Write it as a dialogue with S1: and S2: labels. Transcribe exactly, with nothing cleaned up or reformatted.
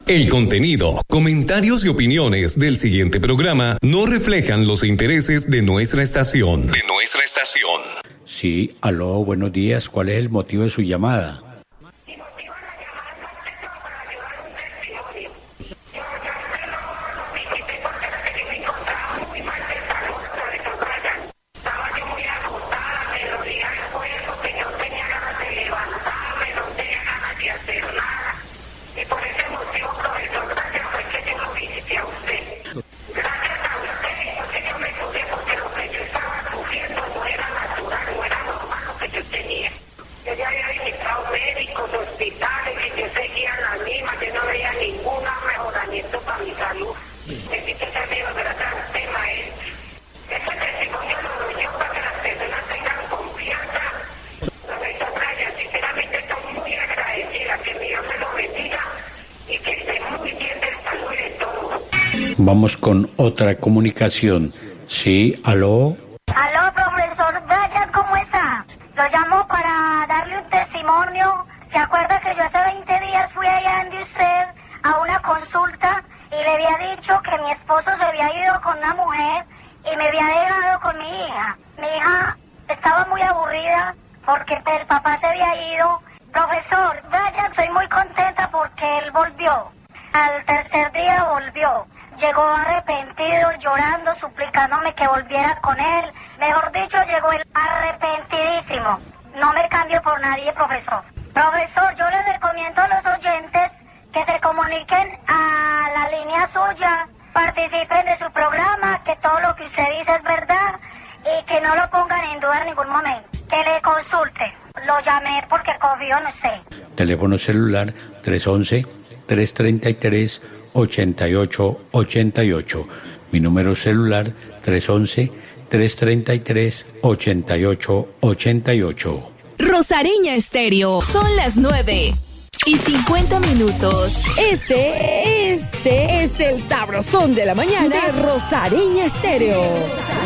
S1: El contenido, comentarios y opiniones del siguiente programa no reflejan los intereses de nuestra estación. De nuestra estación.
S2: Sí, aló, buenos días. ¿Cuál es el motivo de su llamada? Vamos con otra comunicación. Sí, aló.
S3: Aló, profesor Brian, ¿cómo está? Lo llamo para darle un testimonio. ¿Se acuerda que yo hace veinte días fui allá en usted a una consulta y le había dicho que mi esposo se había ido con una mujer y me había dejado con mi hija? Mi hija estaba muy aburrida porque el papá se había ido. Profesor Brian, soy muy contenta porque él volvió. Al tercer día volvió. Llegó arrepentido, llorando, suplicándome que volviera con él. Mejor dicho, llegó él arrepentidísimo. No me cambio por nadie, profesor. Profesor, yo les recomiendo a los oyentes que se comuniquen a la línea suya, participen de su programa, que todo lo que usted dice es verdad y que no lo pongan en duda en ningún momento. Que le consulte. Lo llamé porque confío en usted.
S2: Teléfono celular tres once, tres treinta y tres, ochenta y ocho ochenta y ocho. Mi número celular tres once, tres treinta y tres, ochenta y ocho ochenta y ocho.
S4: Rosareña Estéreo. Son las nueve y cincuenta minutos. Este, este es el sabrosón de la mañana de Rosareña Estéreo.